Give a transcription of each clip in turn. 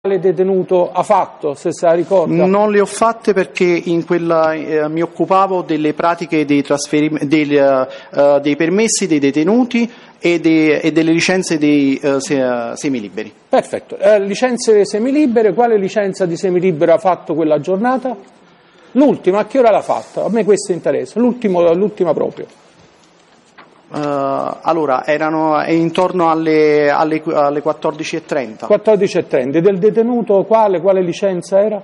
detenuto ha fatto, se se la ricorda? Non le ho fatte perché in quella mi occupavo delle pratiche dei permessi dei detenuti e delle licenze dei semiliberi. Perfetto. Licenze semilibere, quale licenza di semilibero ha fatto quella giornata? L'ultima, a che ora l'ha fatta? A me questo interessa, l'ultima proprio. Allora, erano intorno alle 14:30. 14:30. Del detenuto quale licenza era?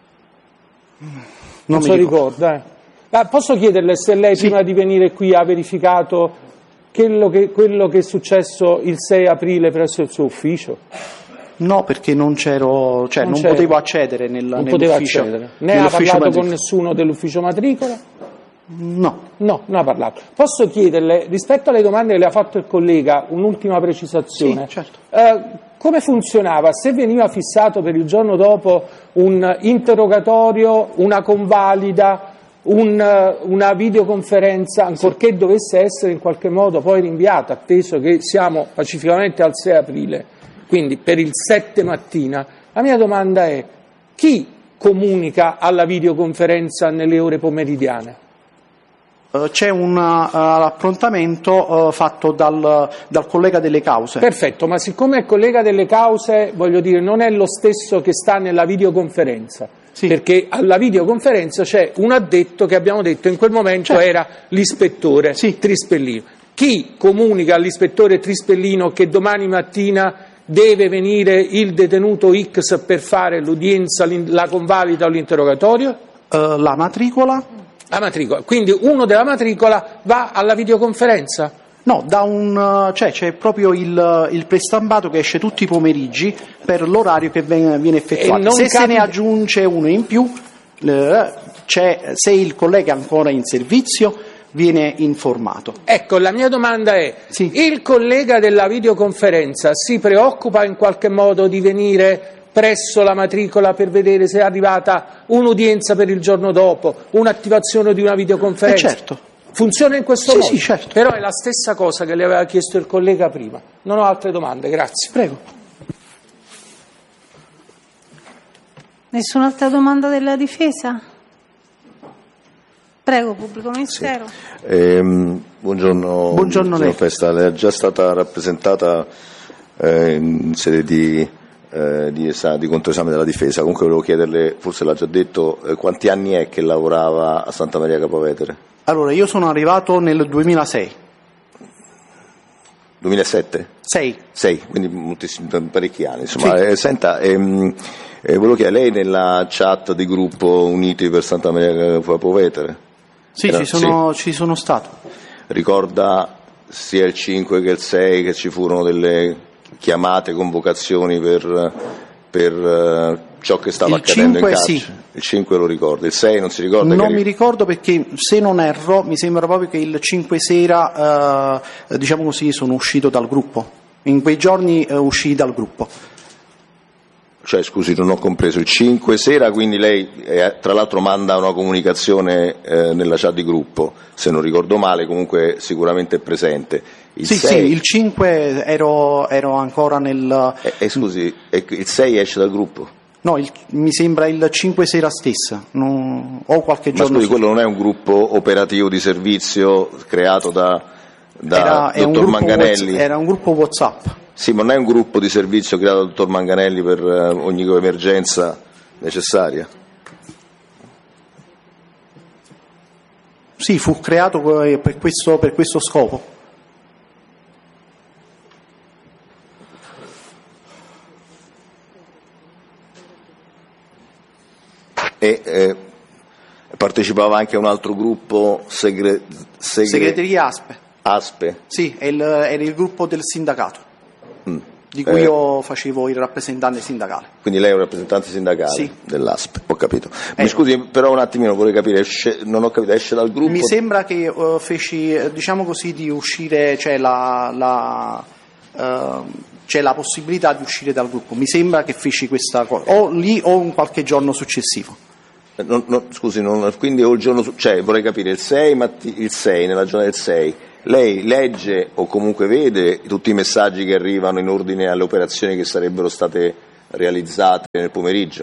Non si ricorda. Posso chiederle se lei prima di venire qui ha verificato quello che è successo il 6 aprile presso il suo ufficio? No, perché non c'ero, cioè non potevo accedere nell'ufficio. Ne ha parlato con nessuno dell'ufficio matricola? No, non ha parlato. Posso chiederle, rispetto alle domande che le ha fatto il collega, un'ultima precisazione? Sì, certo. Come funzionava? Se veniva fissato per il giorno dopo un interrogatorio, una convalida, una videoconferenza, ancorché dovesse essere in qualche modo poi rinviata, atteso che siamo pacificamente al 6 aprile, quindi per il 7 mattina, la mia domanda è: chi comunica alla videoconferenza nelle ore pomeridiane? C'è un approntamento fatto dal collega delle cause. Perfetto, ma siccome il collega delle cause, voglio dire, non è lo stesso che sta nella videoconferenza, perché alla videoconferenza c'è un addetto che abbiamo detto in quel momento era l'ispettore Trispellino. Chi comunica all'ispettore Trispellino che domani mattina deve venire il detenuto X per fare l'udienza, la convalida o l'interrogatorio? La matricola. La matricola, quindi uno della matricola va alla videoconferenza? No, c'è proprio il prestampato che esce tutti i pomeriggi per l'orario che viene effettuato. Se ne aggiunge uno in più, se il collega è ancora in servizio, viene informato. Ecco, la mia domanda è: il collega della videoconferenza si preoccupa in qualche modo di venire presso la matricola per vedere se è arrivata un'udienza per il giorno dopo, un'attivazione di una videoconferenza? Certo. Funziona in questo modo? Sì, certo. Però è la stessa cosa che le aveva chiesto il collega prima. Non ho altre domande, grazie. Prego. Nessun'altra domanda della difesa? Prego, pubblico ministero. Buongiorno Festa, lei è già stata rappresentata in sede di controesame della difesa. Comunque volevo chiederle, forse l'ha già detto, quanti anni è che lavorava a Santa Maria Capua Vetere? Allora, io sono arrivato nel 2006. 2007? 6, quindi parecchi anni. Insomma, senta, volevo chiedere, lei nella chat di gruppo Uniti per Santa Maria Capua Vetere? Sì, ci sono stato. Ricorda sia il 5 che il 6 che ci furono delle chiamate, convocazioni per ciò che stava accadendo in carcere? Sì. Il 5 lo ricordo, il 6 non si ricorda? Non mi ricordo, perché se non erro mi sembra proprio che il 5 sera, diciamo così, sono uscito dal gruppo. In quei giorni uscii dal gruppo. Cioè, scusi, non ho compreso, il 5 sera, quindi lei tra l'altro manda una comunicazione nella chat di gruppo, se non ricordo male, comunque sicuramente è presente. Sì, il 5 ero ancora nel... scusi, il 6 esce dal gruppo? No, mi sembra il 5 sera stessa, o qualche giorno. Ma scusi, quello non è un gruppo operativo di servizio creato da dottor Manganelli? Era un gruppo WhatsApp. Sì, ma non è un gruppo di servizio creato dal dottor Manganelli per ogni emergenza necessaria? Sì, fu creato per questo scopo. E partecipava anche a un altro gruppo segreteria ASPE? Sì, era il gruppo del sindacato, di cui io facevo il rappresentante sindacale. Quindi lei è un rappresentante sindacale? Sì. Dell'ASPE, ho capito. Mi scusi, però un attimino vorrei capire, non ho capito, esce dal gruppo? Mi sembra che feci, diciamo così, di uscire, c'è la possibilità di uscire dal gruppo. Mi sembra che feci questa cosa, o lì o in qualche giorno successivo. Scusi, quindi o il giorno, cioè vorrei capire, il 6, nella giornata del 6, lei legge o comunque vede tutti i messaggi che arrivano in ordine alle operazioni che sarebbero state realizzate nel pomeriggio?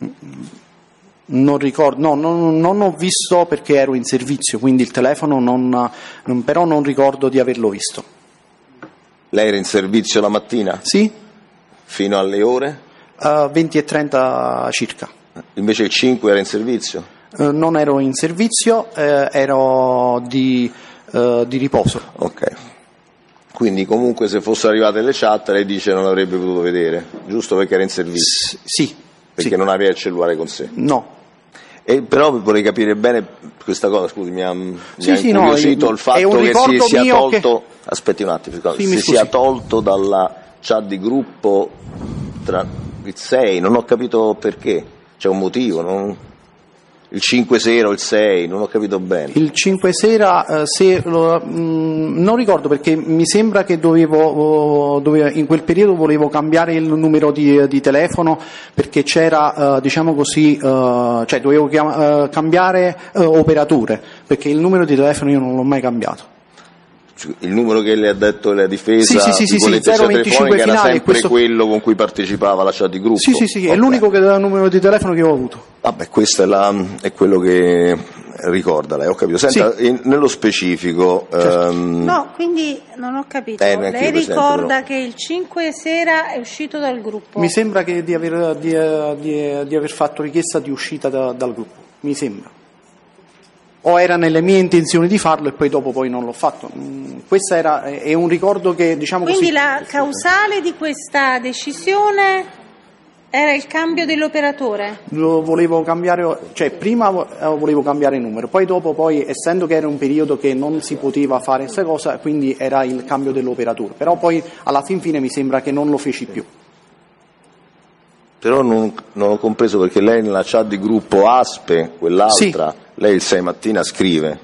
Non ricordo, no, non ho visto perché ero in servizio, quindi il telefono però non ricordo di averlo visto. Lei era in servizio la mattina? Sì. Fino alle ore? 20:30 circa. Invece il 5 era in servizio? Non ero in servizio, ero di riposo. Ok. Quindi comunque se fossero arrivate le chat lei dice non avrebbe potuto vedere, giusto perché era in servizio? Sì. Perché non aveva il cellulare con sé? No. Però vorrei capire bene questa cosa, scusi, mi ha incuriosito no, il fatto che si sia tolto, aspetti un attimo, si sia tolto dalla chat di gruppo tra il 6, non ho capito perché, c'è un motivo, il 5 sera o il 6, non ho capito bene. Il 5 sera, non ricordo perché mi sembra che in quel periodo volevo cambiare il numero di telefono perché c'era, diciamo così, cioè dovevo cambiare operatore perché il numero di telefono io non l'ho mai cambiato. Il numero che le ha detto la difesa, sì, 025 era sempre quello con cui partecipava la chat di gruppo? Sì, okay. È l'unico numero di telefono che ho avuto. Vabbè, questo è quello che ricorda lei, ho capito. Senta, nello specifico... Certo. No, quindi non ho capito. Lei ricorda che il 5 sera è uscito dal gruppo? Mi sembra che di aver fatto richiesta di uscita dal gruppo, mi sembra. O era nelle mie intenzioni di farlo e poi dopo non l'ho fatto. Questo è un ricordo che, diciamo così... Quindi la questo. Causale di questa decisione era il cambio dell'operatore? Lo volevo cambiare, cioè prima volevo cambiare il numero, poi dopo essendo che era un periodo che non si poteva fare questa cosa, quindi era il cambio dell'operatore. Però poi alla fine mi sembra che non lo feci più. Però non ho compreso perché lei nella chat di gruppo Aspe, quell'altra, lei il 6 mattina scrive.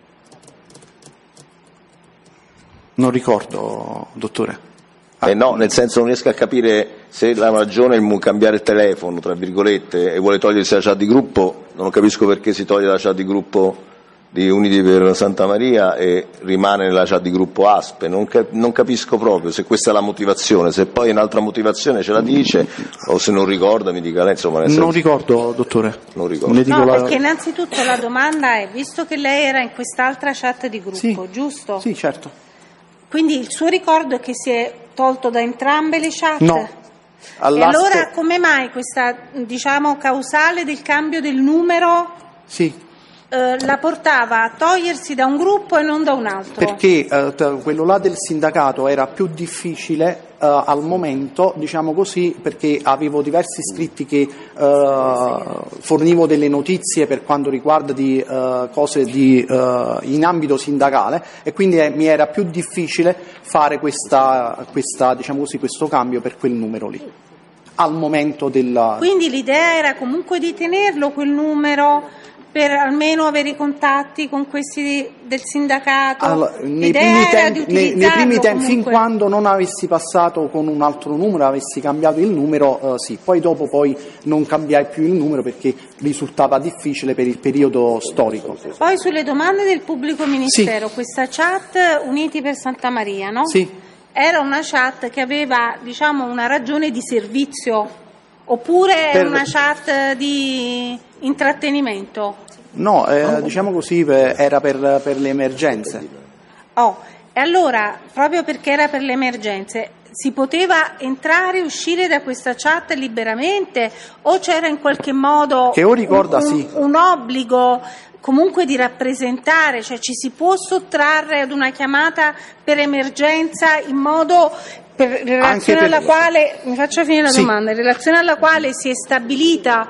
Non ricordo, dottore. No, nel senso non riesco a capire se la ragione è il cambiare il telefono, tra virgolette, e vuole togliersi la chat di gruppo, non capisco perché si toglie la chat di gruppo di Uniti per Santa Maria e rimane nella chat di gruppo Aspe, non capisco proprio se questa è la motivazione, se poi un'altra motivazione ce la dice o se non ricorda mi dica lei, insomma. Non ricordo, dottore. Non ricordo. Perché innanzitutto la domanda è, visto che lei era in quest'altra chat di gruppo, giusto? Sì, certo. Quindi il suo ricordo è che si è tolto da entrambe le chat? No. E allora come mai questa, diciamo, causale del cambio del numero? Sì. La portava a togliersi da un gruppo e non da un altro? Perché quello là del sindacato era più difficile al momento, diciamo così, perché avevo diversi iscritti che fornivo delle notizie per quanto riguarda di cose in ambito sindacale e quindi mi era più difficile fare questa diciamo così, questo cambio per quel numero lì. Al momento Quindi l'idea era comunque di tenerlo quel numero per almeno avere i contatti con questi del sindacato? Allora, nei primi tempi, fin quando non avessi passato con un altro numero, avessi cambiato il numero, sì. Poi dopo non cambiai più il numero perché risultava difficile per il periodo storico. Poi sulle domande del pubblico ministero, questa chat Uniti per Santa Maria, no? Sì. Era una chat che aveva, diciamo, una ragione di servizio oppure è una chat di intrattenimento? No, diciamo così, era per le emergenze. E allora, proprio perché era per le emergenze, si poteva entrare e uscire da questa chat liberamente o c'era in qualche modo che ricorda, un obbligo comunque di rappresentare, cioè ci si può sottrarre ad una chiamata per emergenza in modo... in relazione alla quale, mi faccia finire la domanda, in relazione alla quale si è stabilita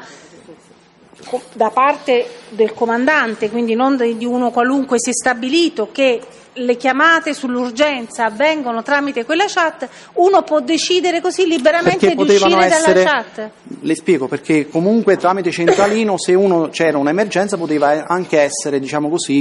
da parte del comandante, quindi non di uno qualunque, si è stabilito che le chiamate sull'urgenza avvengono tramite quella chat, uno può decidere così liberamente di uscire dalla chat? Le spiego, perché comunque tramite centralino se c'era un'emergenza poteva anche essere, diciamo così...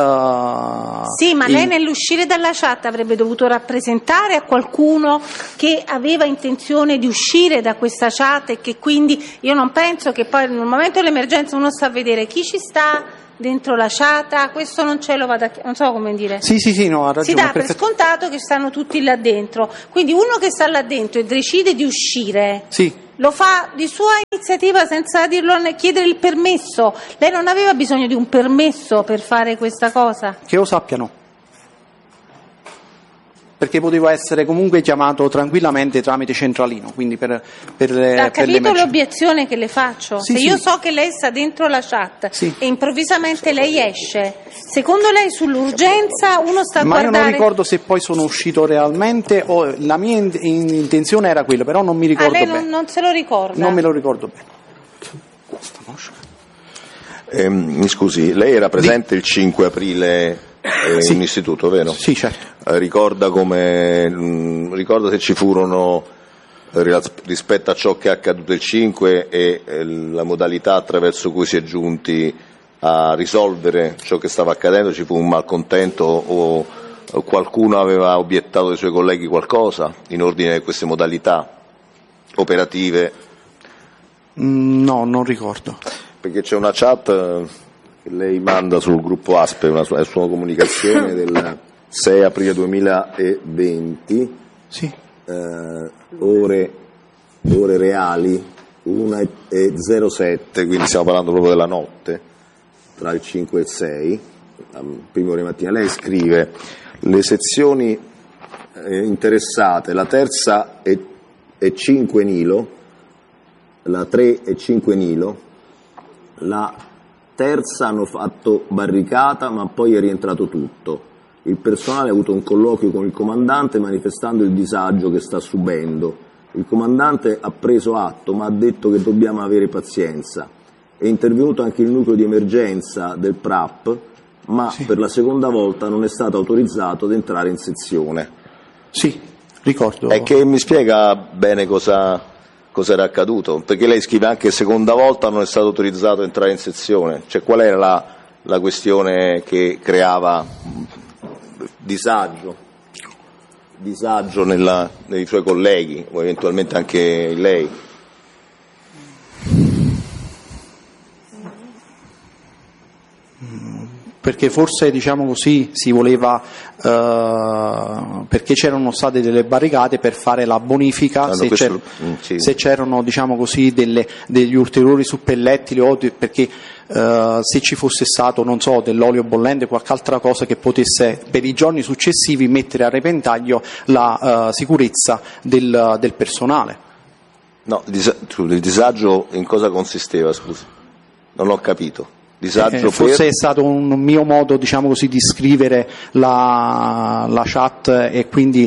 Sì, ma lei nell'uscire dalla chat avrebbe dovuto rappresentare a qualcuno che aveva intenzione di uscire da questa chat e che quindi io non penso che poi nel momento dell'emergenza uno sta a vedere chi ci sta dentro la chat, questo non ce lo vado non so come dire. Sì, no, ha ragione. Si dà per scontato che stanno tutti là dentro, quindi uno che sta là dentro e decide di uscire. Sì. lo fa di sua iniziativa senza chiedere il permesso. Lei non aveva bisogno di un permesso per fare questa cosa? Che lo sappiano, perché poteva essere comunque chiamato tranquillamente tramite centralino, quindi per ha capito l'obiezione che le faccio? Sì, se sì. Io so che lei sta dentro la chat, sì, e improvvisamente lei esce, secondo lei sull'urgenza uno sta a guardare? Ma io non ricordo se poi sono uscito realmente o la mia intenzione era quella, però non mi ricordo lei bene. Non se lo ricorda? Non me lo ricordo bene. Mi scusi, lei era presente il 5 aprile sì, in istituto, vero? Sì, certo. Ricorda se ci furono, rispetto a ciò che è accaduto il 5 e la modalità attraverso cui si è giunti a risolvere ciò che stava accadendo, ci fu un malcontento o qualcuno aveva obiettato ai suoi colleghi qualcosa in ordine a queste modalità operative? No, non ricordo. Perché c'è una chat che lei manda sul gruppo ASPE, una sua comunicazione del 6 aprile 2020, sì. Ore reali 1:07, quindi stiamo parlando proprio della notte, tra il 5 e il 6, prime ore mattina. Lei scrive: le sezioni interessate, la terza è 5 Nilo, la 3 è 5 Nilo, la terza hanno fatto barricata ma poi è rientrato tutto. Il personale ha avuto un colloquio con il comandante manifestando il disagio che sta subendo. Il comandante ha preso atto ma ha detto che dobbiamo avere pazienza. È intervenuto anche il nucleo di emergenza del PRAP, ma sì, per la seconda volta non è stato autorizzato ad entrare in sezione. Sì, ricordo. E che mi spiega bene cosa era accaduto, perché lei scrive anche seconda volta non è stato autorizzato ad entrare in sezione, cioè qual era la questione che creava disagio nei suoi colleghi o eventualmente anche lei? Perché forse, diciamo così, si voleva, perché c'erano state delle barricate per fare la bonifica, se c'erano, diciamo così, degli ulteriori suppellettili, o perché se ci fosse stato, non so, dell'olio bollente, qualche altra cosa che potesse per i giorni successivi mettere a repentaglio la sicurezza del personale. No, il disagio in cosa consisteva, scusi? Non ho capito. Forse è stato un mio modo, diciamo così, di scrivere la chat e quindi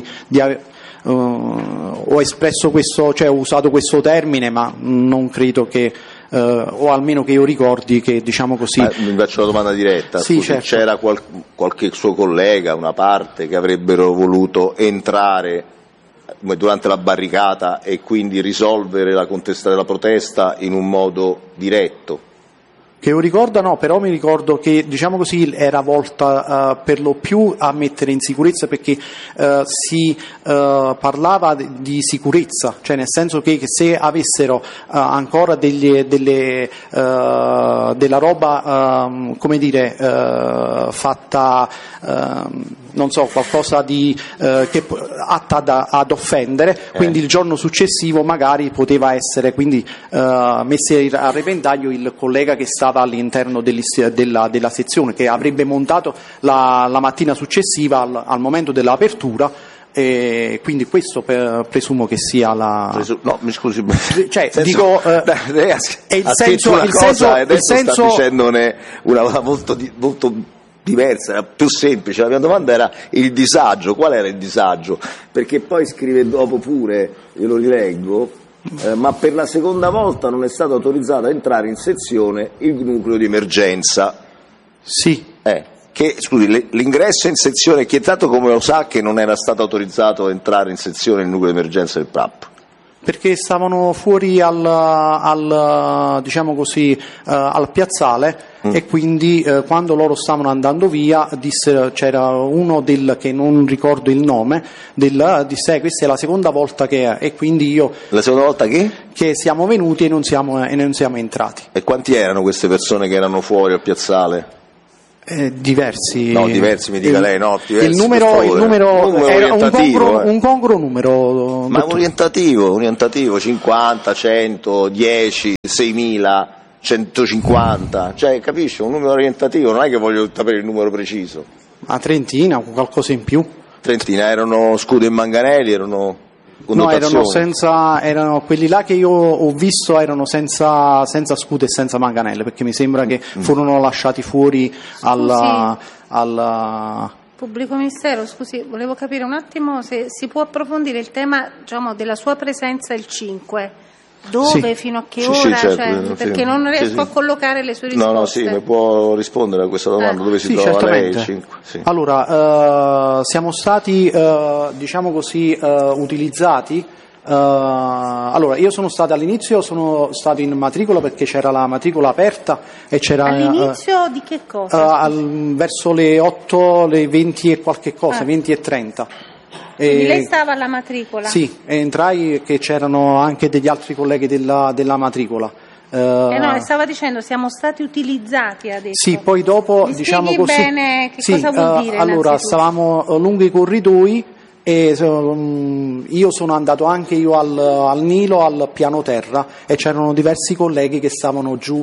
ho espresso questo, cioè ho usato questo termine, ma non credo che o almeno che io ricordi che, diciamo così. Mi faccio la domanda diretta. Sì, scusi, certo. C'era qualche suo collega, una parte che avrebbero voluto entrare durante la barricata e quindi risolvere la protesta in un modo diretto? Che io ricordo no, però mi ricordo che, diciamo così, era volta per lo più a mettere in sicurezza, perché si parlava di sicurezza, cioè nel senso che se avessero ancora della roba, come dire, fatta, non so, qualcosa di che atta ad offendere, quindi il giorno successivo magari poteva essere quindi messo a repentaglio il collega che stava all'interno della sezione, che avrebbe montato la mattina successiva al momento dell'apertura, e quindi questo presumo che sia la. No, mi scusi, cioè dico lei è il senso, sta dicendone una molto diversa, era più semplice. La mia domanda era il disagio. Qual era il disagio? Perché poi scrive dopo pure, io lo rileggo, ma per la seconda volta non è stato autorizzato a entrare in sezione il nucleo di emergenza. Sì. Che, scusi, l'ingresso in sezione, chi è stato come lo sa che non era stato autorizzato a entrare in sezione il nucleo di emergenza del PRAP? Perché stavano fuori diciamo così, al piazzale e quindi quando loro stavano andando via c'era uno che non ricordo il nome, disse questa è la seconda volta che è, e quindi io. La seconda volta che siamo venuti e non siamo entrati. E quanti erano queste persone che erano fuori al piazzale? Diversi. No, diversi mi dica lei, no? Il numero era un congruo numero. Ma orientativo, 50, 100, 10, 6.000, 150, cioè capisci? Un numero orientativo, non è che voglio sapere il numero preciso. A trentina, qualcosa in più. Trentina, erano scudo e manganelli, erano... No, erano quelli là che io ho visto erano senza scudo e senza manganelle, perché mi sembra che furono lasciati fuori al Pubblico Ministero. Scusi, volevo capire un attimo se si può approfondire il tema, diciamo, della sua presenza il 5. Dove, fino a che ora? Certo, perché non riesco a collocare le sue risposte. No, sì, mi può rispondere a questa domanda, dove si trova certamente. lei? 5, sì. Allora, siamo stati, diciamo così, utilizzati. Allora, io all'inizio sono stato in matricola perché c'era la matricola aperta e c'era... All'inizio di che cosa? Verso le 8, le 20 e qualche cosa, 20 e 30. Quindi lei stava alla matricola? Sì, entrai che c'erano anche degli altri colleghi della matricola. No, stava dicendo siamo stati utilizzati adesso. Sì, poi dopo Mi diciamo spieghi così. bene che cosa vuol dire? Allora, stavamo lungo i corridoi e io sono andato anche al Nilo, al piano terra, e c'erano diversi colleghi che stavano giù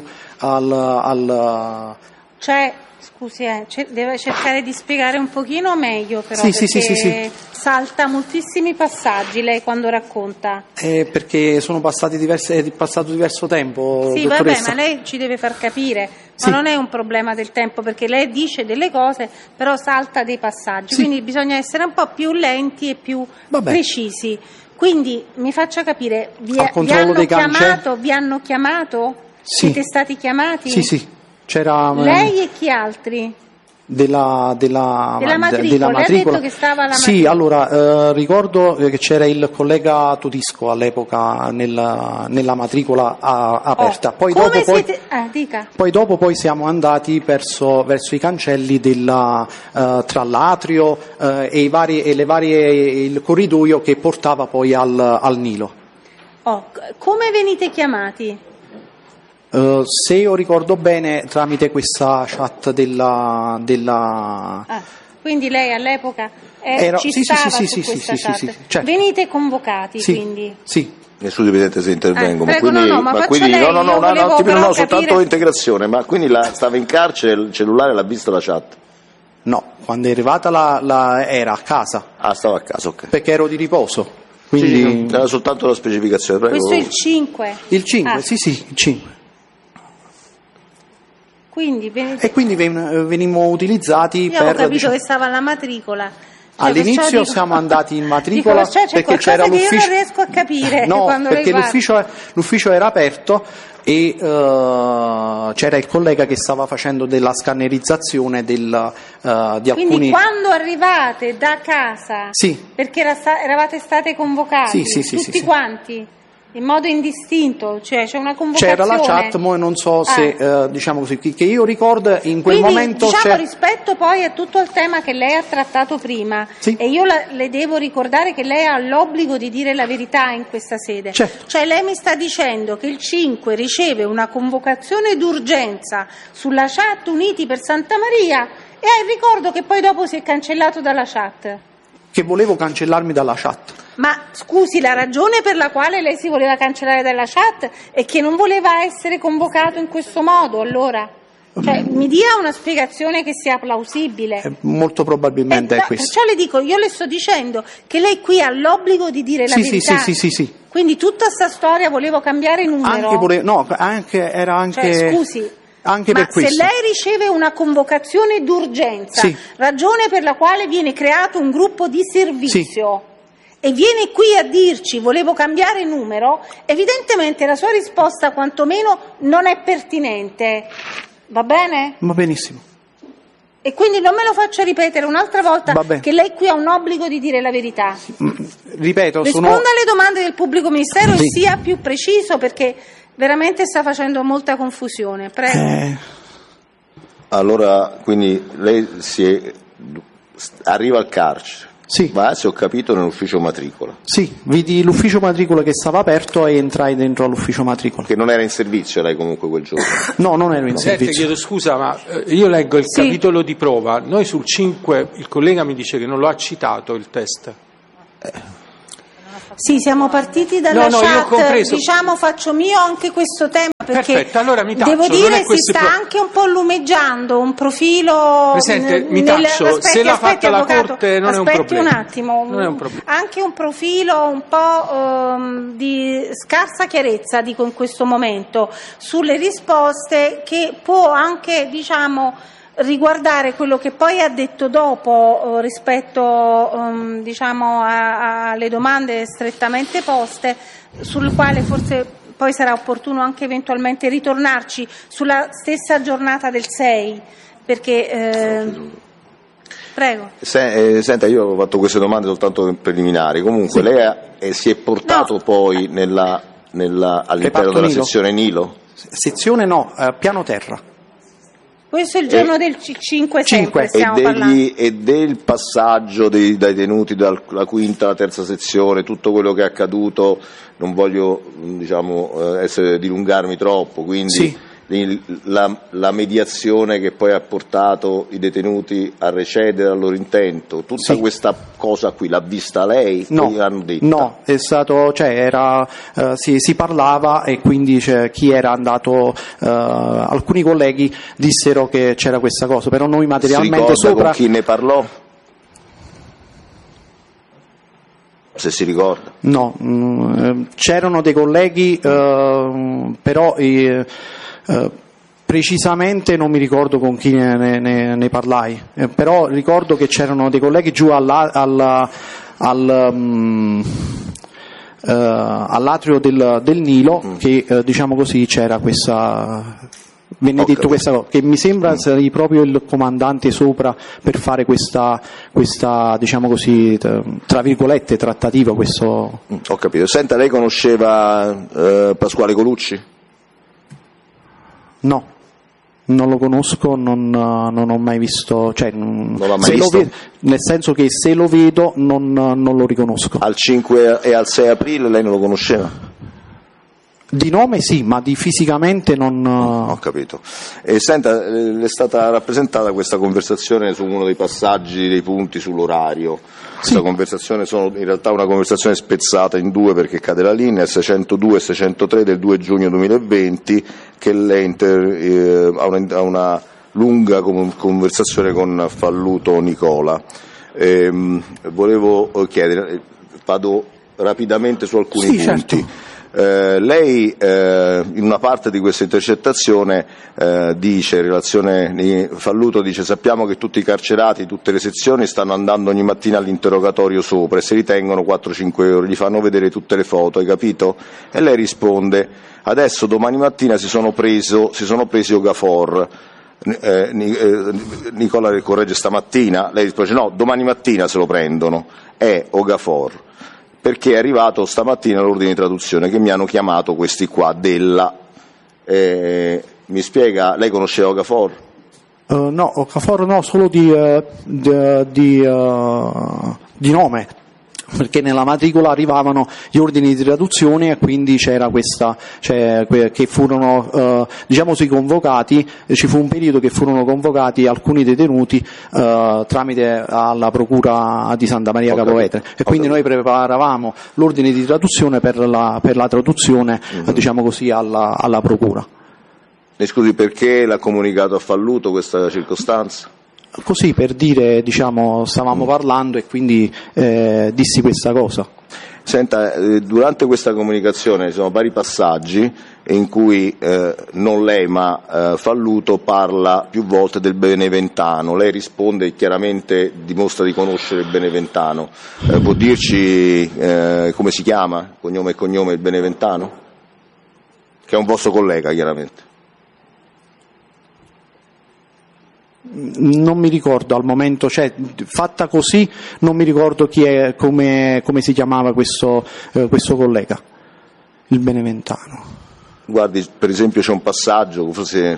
Scusi, deve cercare di spiegare un pochino meglio, però, sì. Salta moltissimi passaggi lei quando racconta. Perché è passato diverso tempo. Sì, dottoressa. vabbè, ma lei ci deve far capire, ma non è un problema del tempo, perché lei dice delle cose, però salta dei passaggi, quindi bisogna essere un po' più lenti e più precisi. Quindi mi faccia capire, vi hanno chiamato? Sì. Siete stati chiamati? Sì. C'era lei e chi altri? Della matricola. Lei ha detto che stava alla matricola. Sì, allora ricordo che c'era il collega Tudisco all'epoca nella matricola aperta. Poi dopo siamo andati verso i cancelli tra l'atrio e il corridoio che portava poi al Nilo. Come venite chiamati? Se io ricordo bene, tramite questa chat quindi lei all'epoca stava su questa chat. Sì, certo. Venite convocati, quindi? Sì. Nessuno Presidente se intervengo, prego, soltanto integrazione, ma quindi stava in carcere, il cellulare l'ha visto la chat? No, quando è arrivata era a casa. Stava a casa, ok. Perché ero di riposo. Quindi... Era soltanto la specificazione, prego. Questo è il 5? Il 5, sì, il 5. Quindi venimmo utilizzati Io ho capito che stava alla matricola. All'inizio siamo andati in matricola perché c'era l'ufficio. Che io non riesco a capire. No, quando perché l'ufficio era aperto e c'era il collega che stava facendo della scannerizzazione di alcuni. Quindi quando arrivate da casa, perché eravate state convocati tutti quanti? In modo indistinto, cioè c'è una convocazione. C'era la chat, ma non so se diciamo così, che io ricordo in quel momento. Rispetto poi a tutto il tema che lei ha trattato prima, e io le devo ricordare che lei ha l'obbligo di dire la verità in questa sede. Certo. Cioè lei mi sta dicendo che il 5 riceve una convocazione d'urgenza sulla chat Uniti per Santa Maria e ha il ricordo che poi dopo si è cancellato dalla chat. Che volevo cancellarmi dalla chat. Ma scusi, la ragione per la quale lei si voleva cancellare dalla chat è che non voleva essere convocato in questo modo, allora? Cioè, mi dia una spiegazione che sia plausibile. Molto probabilmente è questo. Perciò le dico, io le sto dicendo che lei qui ha l'obbligo di dire la verità. Sì. Quindi tutta sta storia volevo cambiare numero. Era anche... Cioè, scusi. Anche ma per questo. Se lei riceve una convocazione d'urgenza, ragione per la quale viene creato un gruppo di servizio e viene qui a dirci volevo cambiare numero, evidentemente la sua risposta quantomeno non è pertinente. Va bene? Va benissimo. E quindi non me lo faccia ripetere un'altra volta che lei qui ha un obbligo di dire la verità. Ripeto, risponda alle domande del pubblico ministero e sia più preciso, perché veramente sta facendo molta confusione. Prego. Allora, quindi lei arriva al carcere, Sì. Va, se ho capito, nell'ufficio matricola. Sì, vidi l'ufficio matricola che stava aperto e entrai dentro all'ufficio matricola. Che non era in servizio, lei comunque quel giorno? No, non ero in servizio. Chiedo scusa, ma io leggo il capitolo di prova. Noi sul 5, il collega mi dice che non lo ha citato il test. Sì, siamo partiti dalla chat, diciamo faccio mio anche questo tema perché perfetto, allora mi taccio, devo dire si sta anche un po' lumeggiando un profilo. Presidente, mi taccio, se l'ha fatta la Corte non è un problema. Aspetti un attimo, non è un problema. Anche un profilo un po' di scarsa chiarezza, dico in questo momento, sulle risposte che può anche, diciamo, riguardare quello che poi ha detto dopo rispetto diciamo alle domande strettamente poste, sul quale forse poi sarà opportuno anche eventualmente ritornarci sulla stessa giornata del 6, perché prego. Senta, io ho fatto queste domande soltanto preliminari, comunque sì. Lei si è portato poi all'interno della sezione Nilo? Sezione no, piano terra. Questo è il giorno del 5 sempre stiamo parlando. E del passaggio dai detenuti dalla quinta alla terza sezione, tutto quello che è accaduto, non voglio dilungarmi troppo, quindi sì. La mediazione che poi ha portato i detenuti a recedere dal loro intento, tutta sì. Questa cosa qui l'ha vista lei? No, no, è stato, si parlava e quindi chi era andato, alcuni colleghi dissero che c'era questa cosa, però noi materialmente sopra. Con chi ne parlò? Se si ricorda? No, c'erano dei colleghi, però precisamente non mi ricordo con chi ne parlai, però ricordo che c'erano dei colleghi giù all'atrio del Nilo che diciamo così c'era questa. Venne detto questa cosa, che mi sembra sarei proprio il comandante sopra per fare questa diciamo così, tra virgolette, trattativa. Questo. Ho capito. Senta, lei conosceva Pasquale Colucci? No, non lo conosco, non ho mai visto, non l'ha mai visto? Nel senso che se lo vedo non lo riconosco. Al 5 e al 6 aprile lei non lo conosceva? Di nome sì, ma di fisicamente non. Ho capito. E senta, le è stata rappresentata questa conversazione su uno dei passaggi, dei punti sull'orario. Questa conversazione sono in realtà una conversazione spezzata in due perché cade la linea, 602 e 603 del 2 giugno 2020, che lei ha una lunga conversazione con Falluto Nicola. Volevo chiedere, vado rapidamente su alcuni punti. Certo. Lei in una parte di questa intercettazione dice, in relazione Falluto dice: sappiamo che tutti i carcerati, tutte le sezioni stanno andando ogni mattina all'interrogatorio sopra e si ritengono 4-5 ore, gli fanno vedere tutte le foto, hai capito? E lei risponde: adesso domani mattina si sono presi Okafor. Nicola corregge stamattina, lei risponde: no, domani mattina se lo prendono, è Okafor. Perché è arrivato stamattina l'ordine di traduzione che mi hanno chiamato questi qua mi spiega, lei conosceva Okafor? No, Okafor no, solo di nome, perché nella matricola arrivavano gli ordini di traduzione e quindi c'era che furono diciamo convocati, ci fu un periodo che furono convocati alcuni detenuti tramite alla procura di Santa Maria Capovetere e quindi noi preparavamo l'ordine di traduzione per la traduzione diciamo così alla procura. Mi scusi, perché l'ha comunicato a Falluto questa circostanza? Così per dire, diciamo, stavamo parlando e quindi dissi questa cosa. Senta, durante questa comunicazione ci sono vari passaggi in cui non lei ma Falluto parla più volte del Beneventano. Lei risponde e chiaramente dimostra di conoscere il Beneventano. Può dirci come si chiama, cognome e cognome, il Beneventano? Che è un vostro collega, chiaramente. Non mi ricordo al momento, fatta così non mi ricordo chi è, come si chiamava questo collega, il Beneventano. Guardi, per esempio c'è un passaggio, forse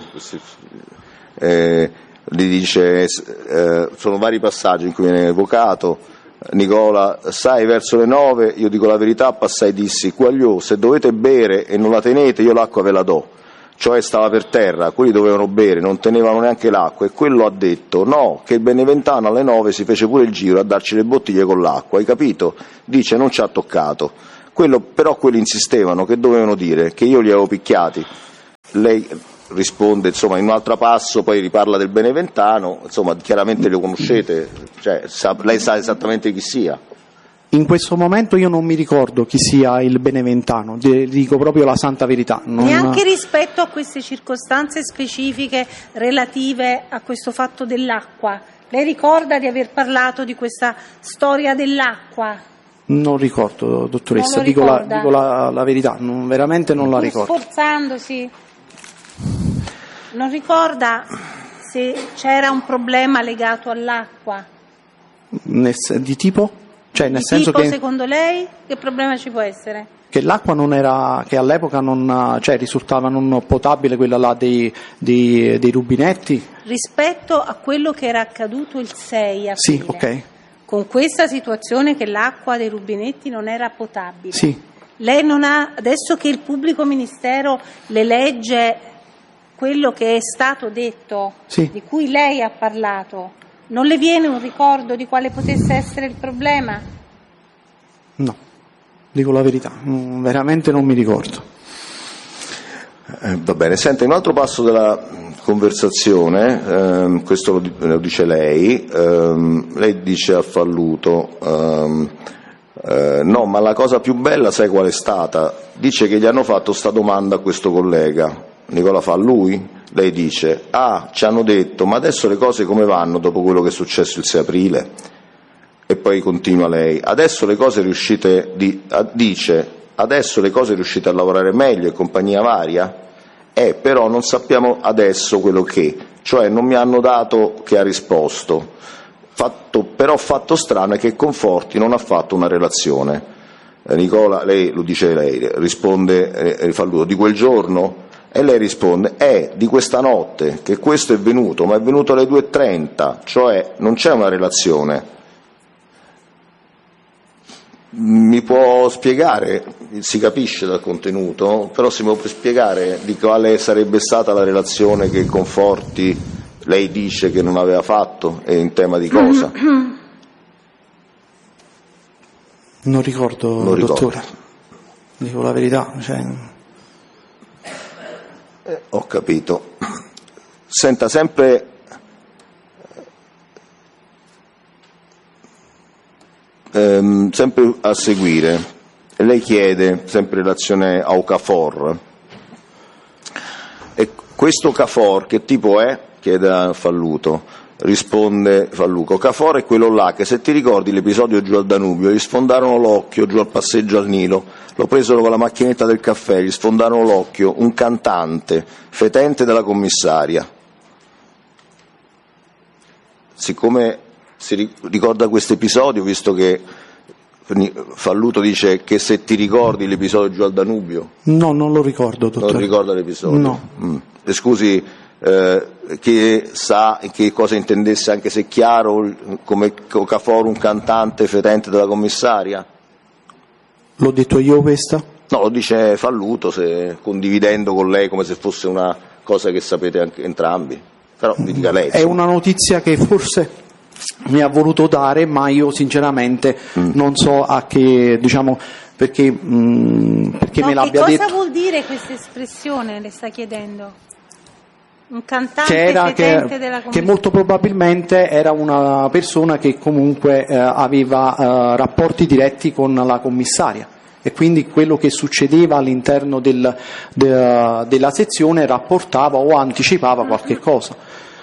gli dice, sono vari passaggi in cui viene evocato, Nicola, sai, verso le 9, io dico la verità, passai e dissi: Quagliò, se dovete bere e non la tenete, io l'acqua ve la do. Cioè stava per terra, quelli dovevano bere, non tenevano neanche l'acqua, e quello ha detto no, che il Beneventano alle 9 si fece pure il giro a darci le bottiglie con l'acqua, hai capito? Dice non ci ha toccato. Però quelli insistevano, che dovevano dire? Che io li avevo picchiati. Lei risponde, insomma, in un altro passo, poi riparla del Beneventano, insomma, chiaramente lo conoscete, cioè, lei sa esattamente chi sia. In questo momento io non mi ricordo chi sia il Beneventano, dico proprio la santa verità. Neanche rispetto a queste circostanze specifiche relative a questo fatto dell'acqua. Lei ricorda di aver parlato di questa storia dell'acqua? Non ricordo, dottoressa, dico la verità, veramente non la ricordo. Sforzandosi, non ricorda se c'era un problema legato all'acqua? Di tipo? Cioè, nel senso tipo, che secondo lei, che problema ci può essere? Che l'acqua non era, che all'epoca non, cioè, risultava non potabile, quella là dei rubinetti? Rispetto a quello che era accaduto il 6 aprile. Sì, ok. Con questa situazione che l'acqua dei rubinetti non era potabile. Sì. Lei non ha, adesso che il pubblico ministero le legge quello che è stato detto, sì, di cui lei ha parlato, non le viene un ricordo di quale potesse essere il problema? No, dico la verità, veramente non mi ricordo. Va bene, senta, in un altro passo della conversazione, questo lo dice lei dice a Falluto, no, ma la cosa più bella sai qual è stata? Dice che gli hanno fatto sta domanda a questo collega. Nicola fa: lui? Lei dice: ci hanno detto, ma adesso le cose come vanno dopo quello che è successo il 6 aprile? E poi continua lei: adesso le cose riuscite, dice, adesso le cose riuscite a lavorare meglio e compagnia varia? Però non sappiamo adesso quello che, cioè non mi hanno dato che ha risposto. Fatto strano è che Conforti non ha fatto una relazione. Nicola, lei lo dice lei, risponde Falluto: di quel giorno? E lei risponde: di questa notte, che questo è venuto, ma è venuto alle 2:30, cioè non c'è una relazione. Mi può spiegare, si capisce dal contenuto, però si può spiegare di quale sarebbe stata la relazione che Conforti, lei dice che non aveva fatto, e in tema di cosa? Non ricordo, dottore, dico la verità, cioè... Ho capito. Senta, sempre a seguire, lei chiede, sempre in relazione a Okafor, e questo Okafor che tipo è? Chiede a Falluto. Risponde Falluto: Okafor è quello là che, se ti ricordi l'episodio giù al Danubio, gli sfondarono l'occhio giù al passeggio al Nilo, lo presero con la macchinetta del caffè, gli sfondarono l'occhio, un cantante, fetente della commissaria. Siccome si ricorda questo episodio, visto che Falluto dice che se ti ricordi l'episodio giù al Danubio? No, non lo ricordo, dottore. Non ricorda l'episodio? No. Scusi, che sa che cosa intendesse, anche se chiaro, come Okafor un cantante fetente della commissaria? L'ho detto io questa? No, lo dice Falluto, condividendo con lei come se fosse una cosa che sapete anche entrambi. Però mi dica lei. È una notizia che forse mi ha voluto dare, ma io sinceramente non so a che, diciamo, perché me l'abbia detto. Cosa vuol dire questa espressione, le sta chiedendo? Un cantante fetente della commissaria? Che molto probabilmente era una persona che comunque aveva rapporti diretti con la commissaria, e quindi quello che succedeva all'interno della sezione rapportava o anticipava qualche cosa.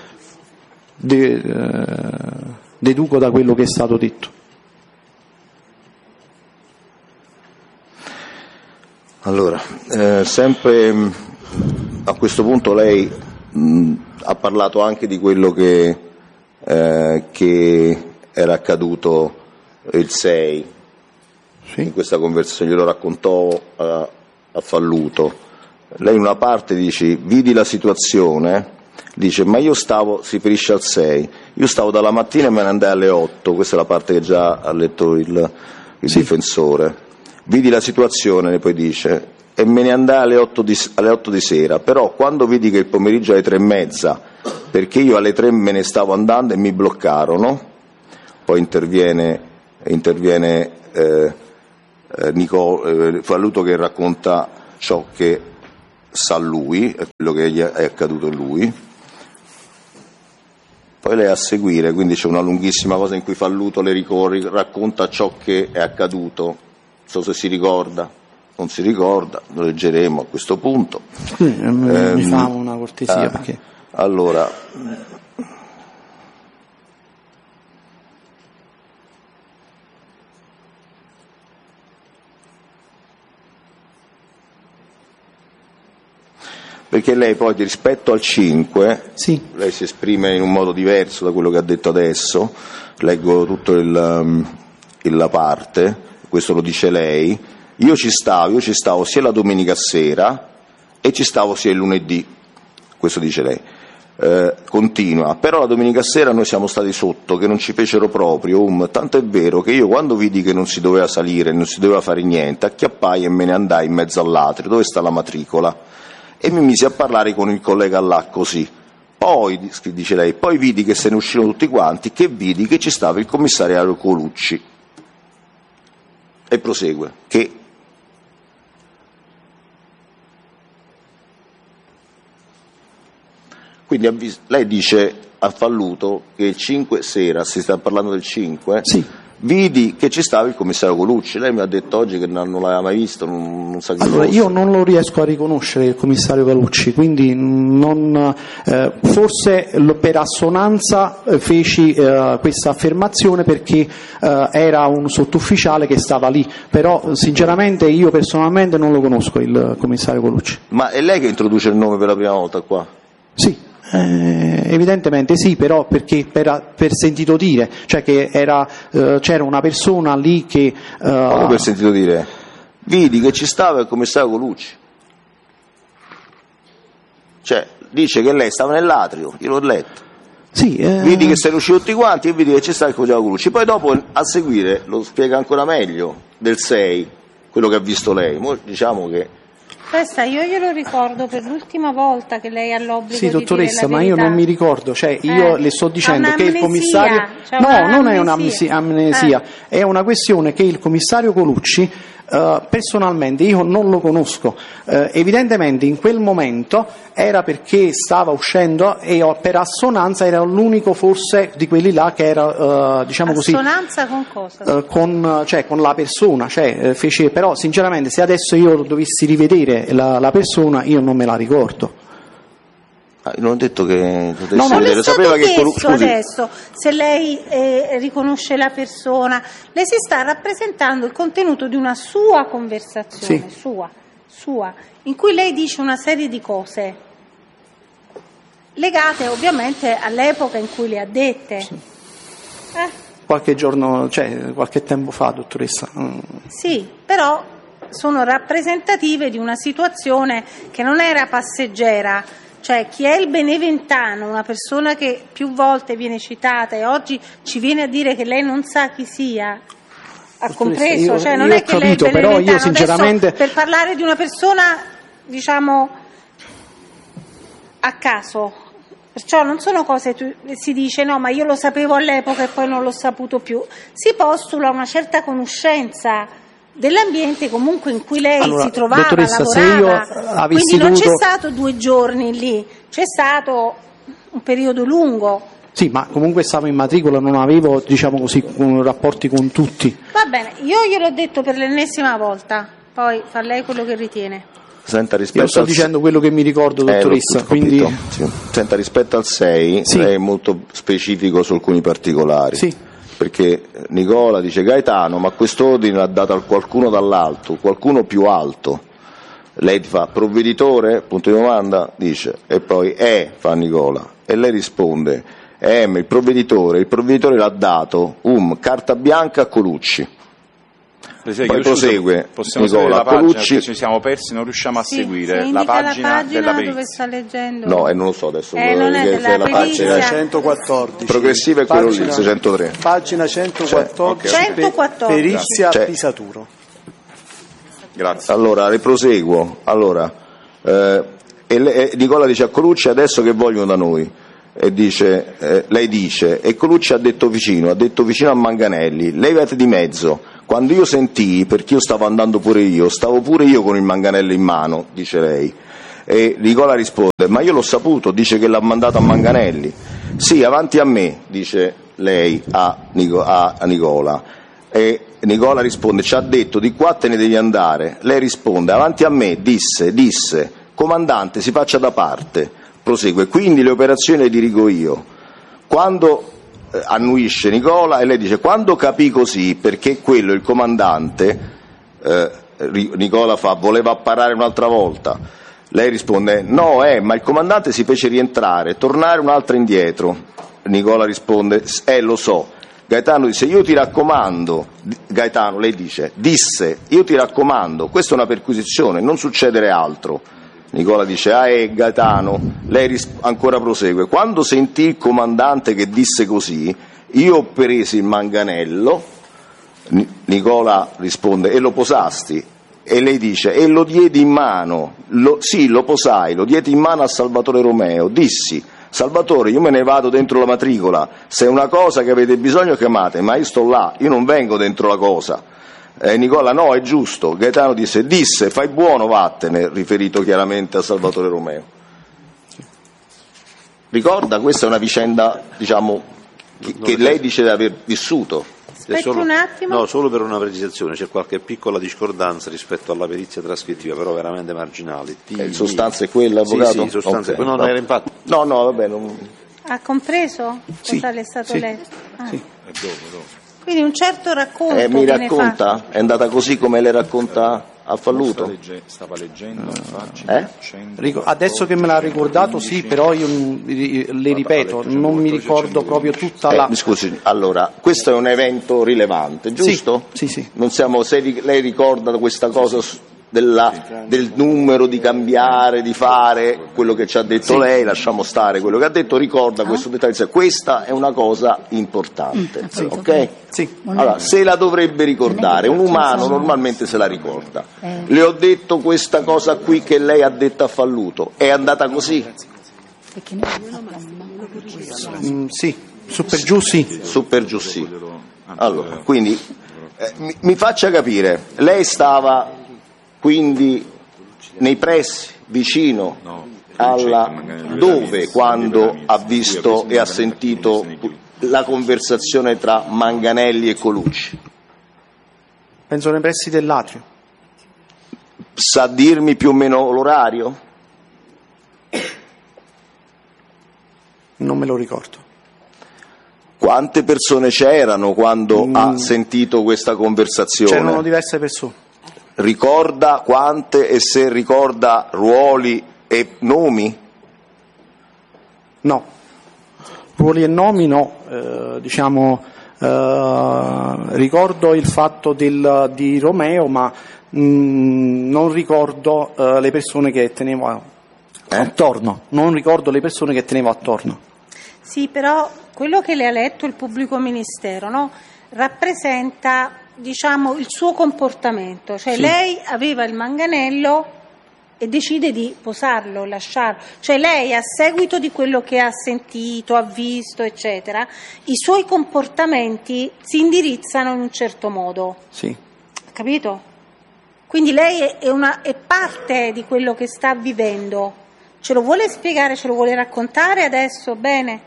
Deduco da quello che è stato detto. Allora, sempre a questo punto lei ha parlato anche di quello che era accaduto il 6, sì. In questa conversazione glielo raccontò a Falluto. Lei in una parte dice: vidi la situazione, dice ma io stavo, si riferisce al 6, io stavo dalla mattina e me ne andai alle 8, questa è la parte che già ha letto il difensore, vidi la situazione, poi dice, e me ne andai alle 8 di sera, però quando vidi che il pomeriggio alle 3:30, perché io alle 3 me ne stavo andando e mi bloccarono, poi interviene Falluto che racconta ciò che sa lui, quello che gli è accaduto a lui. Poi lei a seguire, quindi c'è una lunghissima cosa in cui Falluto le racconta ciò che è accaduto, non so se si ricorda, non si ricorda, lo leggeremo a questo punto. Mi fa una cortesia perché... Allora, perché lei poi rispetto al 5, sì, lei si esprime in un modo diverso da quello che ha detto adesso, leggo tutto la parte, questo lo dice lei, io ci stavo sia la domenica sera e ci stavo sia il lunedì, questo dice lei. Continua, però la domenica sera noi siamo stati sotto, che non ci fecero proprio, tanto è vero che io quando vidi che non si doveva salire, non si doveva fare niente, acchiappai e me ne andai in mezzo all'atrio, dove sta la matricola, e mi misi a parlare con il collega là così. Poi, dice lei, poi vidi che se ne uscirono tutti quanti, che vidi che ci stava il commissario Colucci. E prosegue, che quindi lei dice a Falluto che il 5 sera, si sta parlando del 5, sì, vidi che ci stava il commissario Colucci. Lei mi ha detto oggi che non l'aveva mai visto, non sa chi allora, fosse. io non lo riesco a riconoscere il commissario Colucci, quindi forse per assonanza feci questa affermazione perché era un sottufficiale che stava lì, però sinceramente io personalmente non lo conosco il commissario Colucci. Ma è lei che introduce il nome per la prima volta qua? Sì. Evidentemente sì, però perché per sentito dire, cioè che c'era una persona lì che come per sentito dire? Vidi che ci stava il commissario Colucci, cioè dice che lei stava nell'atrio, io l'ho letto, sì, vidi che se ne usciti tutti quanti e vidi che ci stava il commissario Colucci, poi dopo a seguire lo spiega ancora meglio del 6, quello che ha visto lei. Diciamo che questa io glielo ricordo per l'ultima volta che lei ha l'obbligo sì, dottoressa, di dire ma io non mi ricordo, cioè io le sto dicendo che il commissario no, non è un'amnesia, è una questione che il commissario Colucci personalmente io non lo conosco, evidentemente in quel momento era perché stava uscendo e per assonanza era l'unico forse di quelli là che era diciamo così. Assonanza con cosa? Con la persona, fece, però sinceramente se adesso io dovessi rivedere la persona io non me la ricordo. Non ho detto che non le sapeva che adesso se lei riconosce la persona, lei si sta rappresentando il contenuto di una sua conversazione, sì, sua, in cui lei dice una serie di cose legate ovviamente all'epoca in cui le ha dette. Sì. Qualche tempo fa, dottoressa. Sì, però sono rappresentative di una situazione che non era passeggera. Cioè chi è il Beneventano, una persona che più volte viene citata e oggi ci viene a dire che lei non sa chi sia, ha compreso? Cioè non è che lei è Beneventano, però io sinceramente... Adesso, per parlare di una persona, diciamo, a caso, perciò non sono cose, si dice no ma io lo sapevo all'epoca e poi non l'ho saputo più, si postula una certa conoscenza dell'ambiente comunque in cui lei si trovava, lavorava, quindi non c'è stato 2 giorni lì, c'è stato un periodo lungo. Sì, ma comunque stavo in matricola, non avevo, diciamo così, rapporti con tutti. Va bene, io gliel'ho detto per l'ennesima volta, poi fa lei quello che ritiene. Senta, io sto dicendo quello che mi ricordo, dottoressa. Quindi... Sì. Senta, rispetto al 6, sì, lei è molto specifico su alcuni particolari. Sì. Perché Nicola dice Gaetano, ma quest'ordine l'ha dato a qualcuno dall'alto, qualcuno più alto. Lei ti fa provveditore? Punto di domanda, dice, e poi fa Nicola, e lei risponde il provveditore l'ha dato carta bianca a Colucci. Poi prosegue Nicola Colucci. Ci siamo persi, non riusciamo a seguire la pagina della perizia. Dove sta leggendo? No, non lo so adesso. Non è della la pagina 114. Progressiva è quello lì, 603. Pagina 114. 114. Perizia Pisaturo. Grazie. Allora, riproseguo. Allora, Nicola dice a Colucci: adesso che vogliono da noi? E dice, lei dice, e Colucci ha detto vicino a Manganelli, levati di mezzo. Quando io sentii, perché io stavo andando pure io, stavo pure io con il manganello in mano, dice lei. E Nicola risponde: ma io l'ho saputo, dice che l'ha mandato a Manganelli. Sì, avanti a me, dice lei a Nicola. E Nicola risponde: ci ha detto di qua te ne devi andare. Lei risponde: avanti a me, disse, comandante si faccia da parte. Prosegue: quindi le operazioni le dirigo io. Quando annuisce Nicola, e lei dice: quando capì così, perché quello, il comandante, Nicola fa: voleva apparare un'altra volta. Lei risponde: no, ma il comandante si fece rientrare, tornare un'altra indietro. Nicola risponde: lo so. Gaetano disse: io ti raccomando. Gaetano, lei disse, io ti raccomando, questa è una perquisizione, non succedere altro. Nicola dice: Gaetano. Lei ancora prosegue: quando sentì il comandante che disse così, io ho preso il manganello. Nicola risponde: e lo posasti? E lei dice: e lo diedi in mano. Sì, lo posai, lo diedi in mano a Salvatore Romeo. Dissi: Salvatore, io me ne vado dentro la matricola, se è una cosa che avete bisogno chiamate, ma io sto là, io non vengo dentro la cosa. Nicola: no, è giusto. Gaetano disse: fai buono, vattene, riferito chiaramente a Salvatore Romeo. Ricorda, questa è una vicenda, diciamo, che lei dice di aver vissuto. Aspetti un attimo. No, solo per una precisazione, c'è qualche piccola discordanza rispetto alla perizia trascrittiva, però veramente marginale. Sostanza è quella, avvocato? Sì, sostanza è quella. No, era impatto. No, vabbè. Ha compreso cosa le è stato letto? Sì. Dopo. Quindi un certo racconto. Mi racconta? È andata così come le racconta a Falluto? Stava leggendo adesso che me l'ha ricordato, sì, però io le ripeto, non mi ricordo proprio tutta la. Mi scusi, allora, questo è un evento rilevante, giusto? Sì. Non siamo, se lei ricorda questa cosa del numero di cambiare, di fare, quello che ci ha detto lei, lasciamo stare quello che ha detto, ricorda questo dettaglio, questa è una cosa importante, ok? Sì. Allora, se la dovrebbe ricordare, un umano normalmente se la ricorda. Le ho detto questa cosa qui che lei ha detto a Falluto, è andata così? Sì, su per giù sì. Su per giù sì. Allora, quindi mi faccia capire, lei stava quindi nei pressi, vicino alla dove, quando ha visto e ha sentito la conversazione tra Manganelli e Colucci? Penso nei pressi dell'atrio. Sa dirmi più o meno l'orario? Non me lo ricordo. Quante persone c'erano quando ha sentito questa conversazione? C'erano diverse persone. Ricorda quante e se ricorda ruoli e nomi? No, ruoli e nomi no, ricordo il fatto di Romeo, ma non ricordo le persone che tenevo attorno, non ricordo le persone che tenevo attorno. Sì, però quello che le ha letto il pubblico ministero, no, rappresenta, diciamo, il suo comportamento, cioè lei aveva il manganello e decide di posarlo, lasciarlo, cioè lei a seguito di quello che ha sentito, ha visto, eccetera, i suoi comportamenti si indirizzano in un certo modo. Sì. Capito? Quindi lei è parte di quello che sta vivendo. Ce lo vuole spiegare, ce lo vuole raccontare adesso? Bene.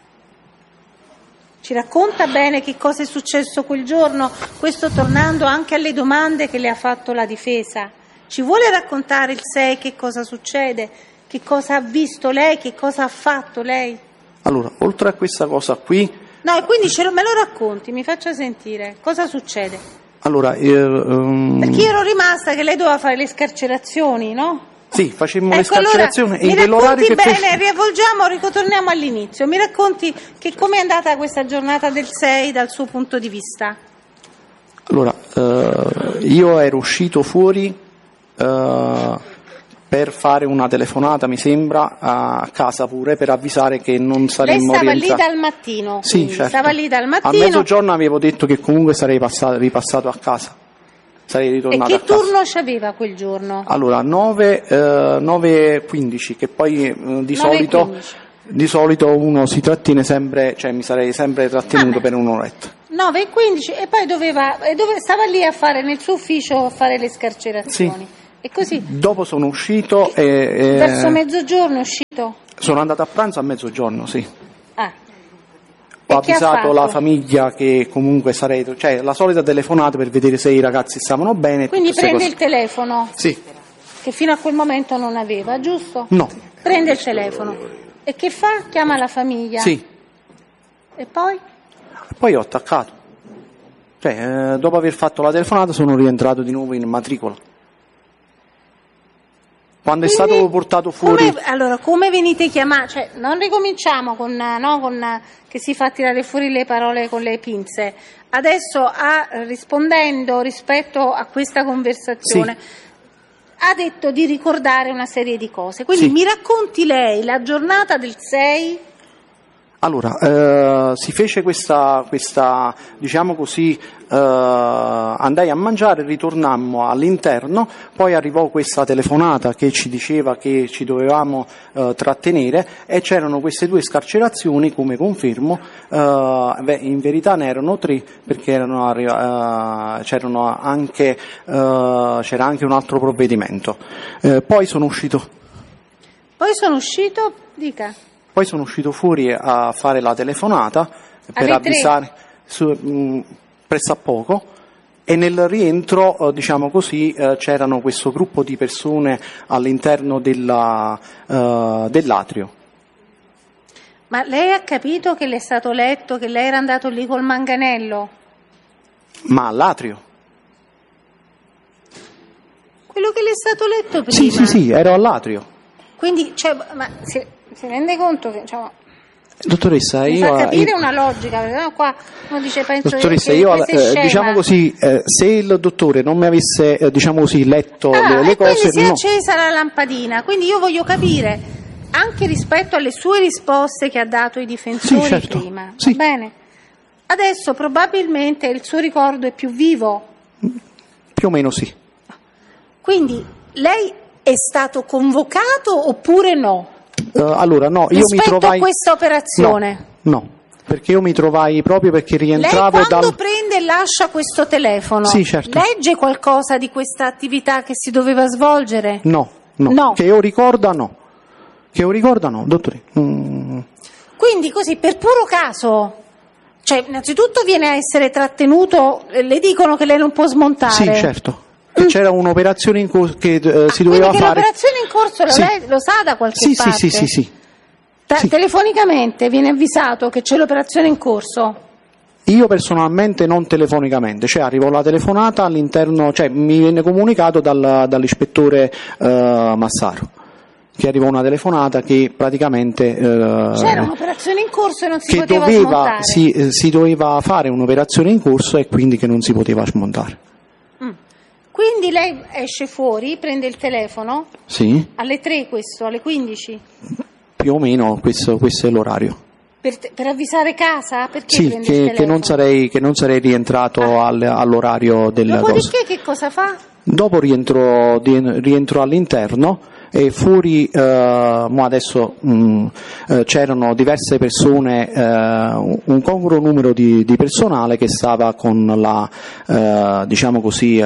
Ci racconta bene che cosa è successo quel giorno, questo tornando anche alle domande che le ha fatto la difesa. Ci vuole raccontare il 6 che cosa succede, che cosa ha visto lei, che cosa ha fatto lei? Allora, oltre a questa cosa qui. No, e quindi me lo racconti, mi faccia sentire, cosa succede? Allora, perché io ero rimasta che lei doveva fare le scarcerazioni, no? Sì, facemmo le scarcerazioni. Allora, mi racconti bene, ritorniamo all'inizio. Mi racconti che com'è andata questa giornata del 6 dal suo punto di vista? Allora, io ero uscito fuori per fare una telefonata, mi sembra, a casa pure, per avvisare che non saremmo rientrati. Lei stava lì dal mattino? Sì, certo. Stava lì dal mattino. A mezzogiorno avevo detto che comunque sarei ripassato a casa. Sarei ritornato a casa. E che turno c'aveva quel giorno? Allora, 9:15, che poi di solito uno si trattiene sempre, cioè mi sarei sempre trattenuto per un'oretta. 9:15 e poi stava lì a fare nel suo ufficio a fare le scarcerazioni. Sì. E così? Dopo sono uscito verso mezzogiorno è uscito? Sono andato a pranzo a mezzogiorno, sì. Ho avvisato la famiglia che comunque cioè la solita telefonata per vedere se i ragazzi stavano bene. Quindi prende il telefono? Sì. Che fino a quel momento non aveva, giusto? No. Prende il telefono. E che fa? Chiama la famiglia? Sì. E poi? Poi ho attaccato. Cioè, dopo aver fatto la telefonata sono rientrato di nuovo in matricola. Quando è stato portato fuori... Come venite chiamati? Cioè, non ricominciamo con che si fa tirare fuori le parole con le pinze. Adesso, rispondendo rispetto a questa conversazione, ha detto di ricordare una serie di cose. Quindi mi racconti lei la giornata del 6... Allora, si fece questa diciamo così, andai a mangiare, ritornammo all'interno, poi arrivò questa telefonata che ci diceva che ci dovevamo trattenere e c'erano queste 2 scarcerazioni, come confermo, in verità ne erano 3 perché c'era anche un altro provvedimento. Poi sono uscito, dica. Poi sono uscito fuori a fare la telefonata per avvisare pressappoco e nel rientro, diciamo così, c'erano questo gruppo di persone all'interno dell'atrio. Ma lei ha capito che le è stato letto che lei era andato lì col manganello? Ma all'atrio? Quello che le è stato letto prima? Sì, ero all'atrio. Quindi, ma si rende conto che, dottoressa, mi fa capire una logica, perché no, qua uno dice penso dottoressa, che io diciamo così, se il dottore non mi avesse diciamo così letto le cose, quindi si è accesa la lampadina, quindi io voglio capire anche rispetto alle sue risposte che ha dato i difensori prima, va bene? Adesso probabilmente il suo ricordo è più vivo? Più o meno sì. Quindi lei è stato convocato oppure no? Allora no, io mi trovai... a questa operazione? No, perché io mi trovai proprio perché rientravo Lei quando prende e lascia questo telefono, certo. Legge qualcosa di questa attività che si doveva svolgere? No. Che io ricorda no, dottore. Quindi così, per puro caso, cioè innanzitutto viene a essere trattenuto, le dicono che lei non può smontare? Sì, certo. C'era un'operazione in corso che si doveva fare. L'operazione in corso lei lo sa da qualche parte? Sì. Telefonicamente viene avvisato che c'è l'operazione in corso? Io personalmente non telefonicamente, cioè arrivò la telefonata all'interno, cioè mi venne comunicato dall'ispettore Massaro che arrivò una telefonata che praticamente c'era un'operazione in corso e non si poteva smontare. Si doveva fare un'operazione in corso e quindi che non si poteva smontare. Quindi lei esce fuori, prende il telefono? Sì. Alle 3 alle 15? Più o meno questo è l'orario. Per avvisare casa? Perché sì, prende il telefono? che non sarei rientrato all'orario del Dopodiché che cosa fa? Dopo rientro all'interno e fuori adesso c'erano diverse persone, un congruo numero di personale che stava con la diciamo così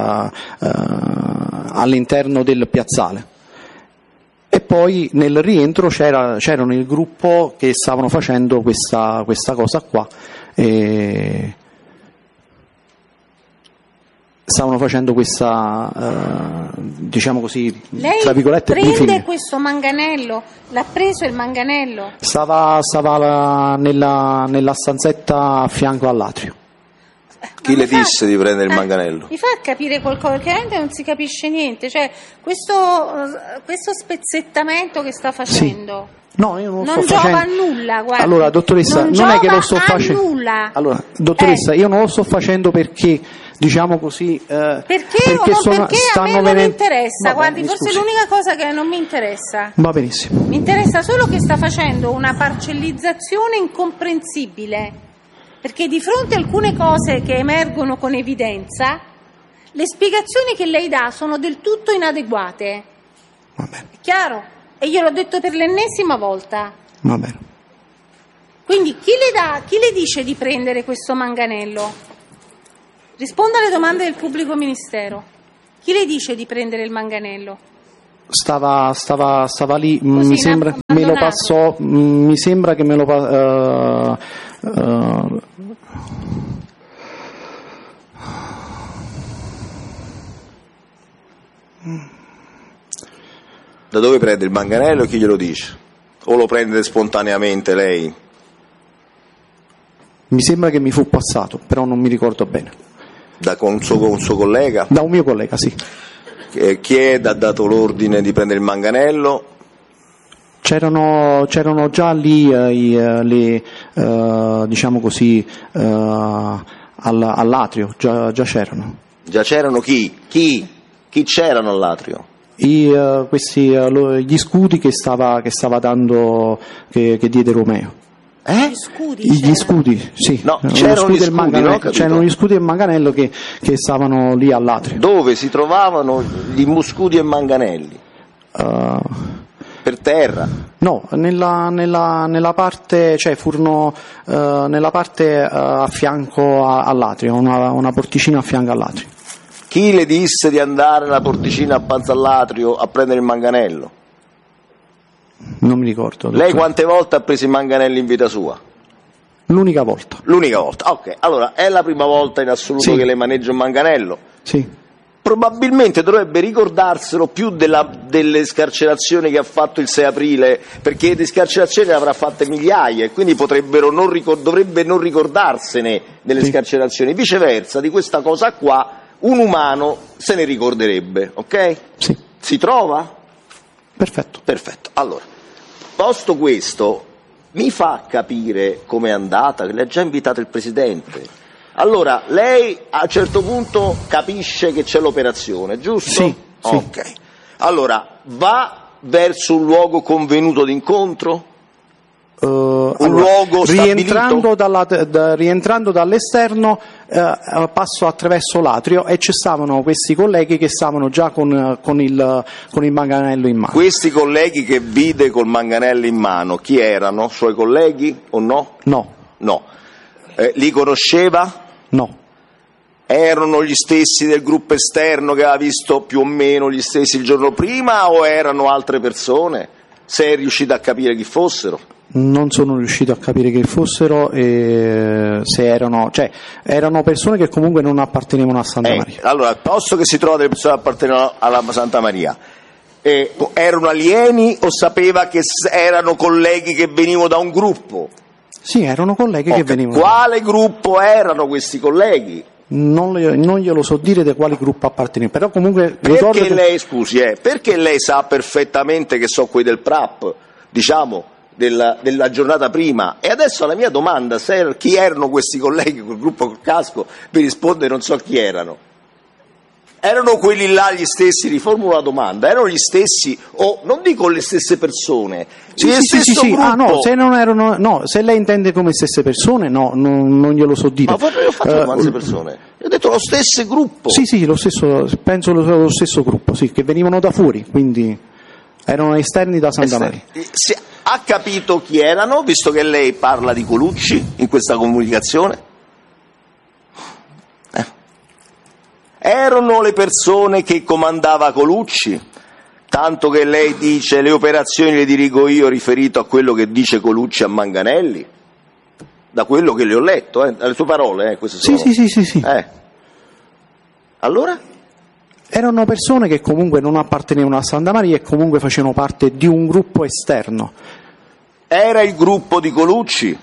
all'interno del piazzale. E poi nel rientro c'erano il gruppo che stavano facendo questa cosa qua. Stavano facendo questa, diciamo così, lei tra virgolette, prende questo manganello, l'ha preso il manganello? Stava nella stanzetta a fianco all'atrio. Chi le disse di prendere il manganello? Mi fa capire qualcosa, perché veramente non si capisce niente, cioè questo spezzettamento che sta facendo. Sì. No, io non sto giova facendo... a nulla, guarda. Allora, dottoressa, non è che lo sto facendo. Nulla. Allora, dottoressa, io non lo sto facendo perché diciamo così, perché a me non mi interessa, guardi, forse è l'unica cosa che non mi interessa. Va benissimo. Mi interessa solo che sta facendo una parcellizzazione incomprensibile, perché di fronte a alcune cose che emergono con evidenza, le spiegazioni che lei dà sono del tutto inadeguate. Va bene. È chiaro? E io l'ho detto per l'ennesima volta. Va bene. Quindi chi le dice di prendere questo manganello? Risponda alle domande del pubblico ministero. Chi le dice di prendere il manganello? Stava lì, mi sembra me lo passò, mi sembra che me lo Da dove prende il manganello e chi glielo dice? O lo prende spontaneamente lei? Mi sembra che mi fu passato, però non mi ricordo bene. Con un suo collega? Da un mio collega, sì. Chi è ha dato l'ordine di prendere il manganello? C'erano già lì diciamo così, all'atrio, già c'erano. Già c'erano chi? Chi c'erano all'atrio? Gli scudi che stava dando, che diede Romeo. Gli scudi, sì. No, c'erano gli scudi del manganello che stavano lì all'atrio. Dove si trovavano gli scudi e manganelli? Per terra? No, nella parte, cioè furono nella parte a fianco all'atrio, una porticina a fianco all'atrio. Chi le disse di andare nella porticina a panza all'atrio a prendere il manganello? Non mi ricordo. Lei quante volte ha preso i manganelli in vita sua? L'unica volta. L'unica volta, ok. Allora, è la prima volta in assoluto che lei maneggia un manganello? Sì. Probabilmente dovrebbe ricordarselo più delle scarcerazioni che ha fatto il 6 aprile, perché di scarcerazioni ne avrà fatte migliaia e quindi dovrebbe non ricordarsene delle scarcerazioni. Viceversa, di questa cosa qua, un umano se ne ricorderebbe, ok? Sì. Si trova? Perfetto. Allora, posto questo, mi fa capire com'è andata, che le ha già invitato il Presidente. Allora, lei a un certo punto capisce che c'è l'operazione, giusto? Sì. Ok. Allora, va verso un luogo convenuto d'incontro? Luogo rientrando dall'esterno, passo attraverso l'atrio e ci stavano questi colleghi che stavano già con il manganello in mano. Questi colleghi che vide col manganello in mano, chi erano? Suoi colleghi o no? No. Li conosceva? No. Erano gli stessi del gruppo esterno che aveva visto più o meno gli stessi il giorno prima o erano altre persone? Sei riuscito a capire chi fossero? Non sono riuscito a capire chi fossero e se erano persone che comunque non appartenevano a Santa Maria. Allora, posto che si trova delle persone che appartenevano alla Santa Maria, erano alieni o sapeva che erano colleghi che venivano da un gruppo? Sì, erano colleghi che venivano. Quale gruppo erano questi colleghi? Non glielo so dire di quale gruppo apparteneva, però comunque perché lei sa perfettamente che so quelli del PRAP, diciamo, della giornata prima, e adesso alla mia domanda chi erano questi colleghi quel gruppo col casco, mi risponde non so chi erano. Erano quelli là gli stessi, riformulo la domanda, erano gli stessi o non dico le stesse persone, stesso gruppo? Ah no, se non erano, se lei intende come stesse persone, non glielo so dire. Ma poi ho fatto quante persone? Io ho detto lo stesso gruppo. Sì, lo stesso, penso lo stesso gruppo, sì, che venivano da fuori, quindi erano esterni da Santa Maria. Ha capito chi erano, visto che lei parla di Colucci in questa comunicazione? Erano le persone che comandava Colucci, tanto che lei dice le operazioni le dirigo io riferito a quello che dice Colucci a Manganelli, da quello che le ho letto, alle sue parole, queste sono. Sì. Allora? Erano persone che comunque non appartenevano a Santa Maria e comunque facevano parte di un gruppo esterno. Era il gruppo di Colucci?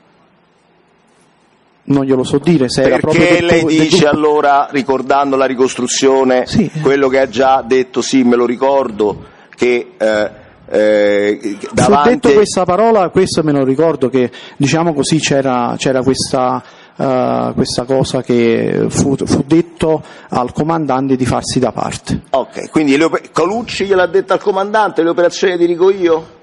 Non glielo so dire se era proprio perché lei dice allora, ricordando la ricostruzione, quello che ha già detto, sì, me lo ricordo, che davanti... Fu detto questa parola, questo me lo ricordo, che diciamo così c'era questa questa cosa che fu detto al comandante di farsi da parte. Ok, quindi Colucci gliel'ha detto al comandante, le operazioni di dico io?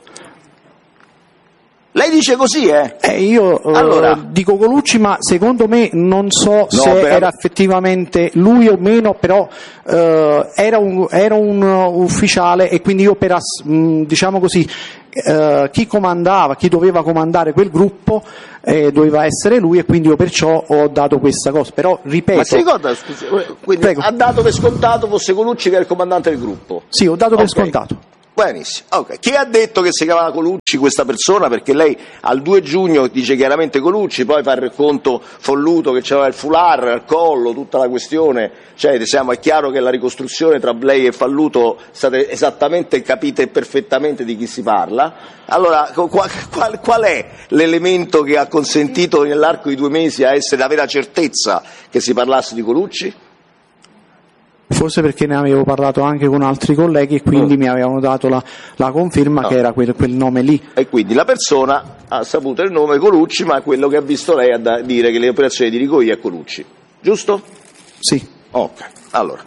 Lei dice così, Io allora dico Colucci, ma secondo me non so se era effettivamente lui o meno, però era un ufficiale, e quindi io diciamo così, chi doveva comandare quel gruppo doveva essere lui, e quindi io perciò ho dato questa cosa. Però ripeto, ma si ricorda, scusi, quindi prego, ha dato per scontato fosse Colucci che era il comandante del gruppo? Sì, ho dato per scontato. Benissimo, ok. Chi ha detto che si chiamava Colucci questa persona? Perché lei al 2 giugno dice chiaramente Colucci, poi fa il racconto folluto che c'era il foulard al collo, tutta la questione, cioè è chiaro che la ricostruzione tra lei e Falluto state esattamente capite perfettamente di chi si parla. Allora, qual è l'elemento che ha consentito nell'arco di 2 mesi ad avere la certezza che si parlasse di Colucci? Forse perché ne avevo parlato anche con altri colleghi e quindi mi avevano dato la conferma che era quel nome lì. E quindi la persona ha saputo il nome Colucci, ma quello che ha visto lei a dire che le operazioni di Rigoia è Colucci, giusto? Sì. Ok, allora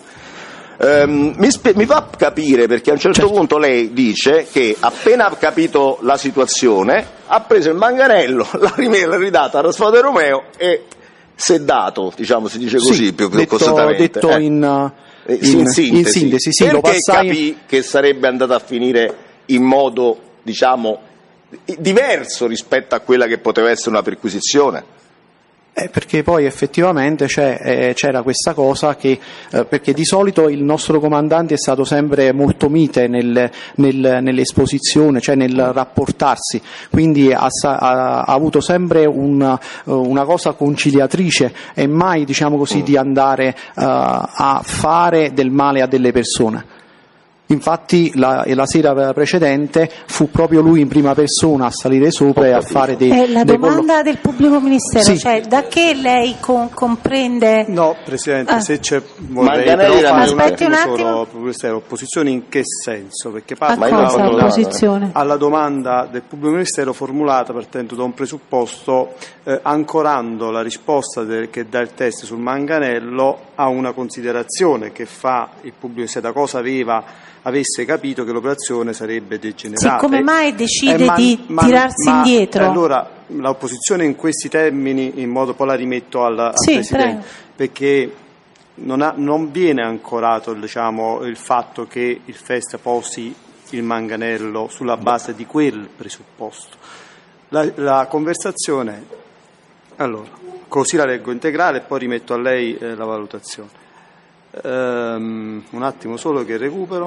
mi fa capire, perché a un certo punto lei dice che appena ha capito la situazione ha preso il manganello, l'ha ridato a Rosfode Romeo e si è dato, diciamo, si dice così, più costantemente. Detto in sintesi, sì, perché lo passai... capì che sarebbe andato a finire in modo, diciamo, diverso rispetto a quella che poteva essere una perquisizione? Perché poi effettivamente c'era questa cosa che perché di solito il nostro comandante è stato sempre molto mite nell'esposizione, cioè nel rapportarsi, quindi ha avuto sempre una cosa conciliatrice e mai, diciamo così, di andare a fare del male a delle persone. Infatti la sera precedente fu proprio lui in prima persona a salire sopra e a fare la domanda del pubblico ministero, sì. Cioè da che lei comprende? No, Presidente, se c'è vorrei però fare un attimo solo opposizione in che senso? Perché alla domanda del pubblico ministero formulata partendo da un presupposto, ancorando la risposta che dà il test sul manganello a una considerazione che fa il pubblico ministero, da cosa avesse capito che l'operazione sarebbe degenerata. Sì, come mai decide di tirarsi indietro? Allora, l'opposizione in questi termini, in modo poi la rimetto al Presidente, prego. Perché non viene ancorato, diciamo, il fatto che il FEST posi il manganello sulla base di quel presupposto. La conversazione, allora, così la leggo integrale e poi rimetto a lei la valutazione. Un attimo solo che recupero.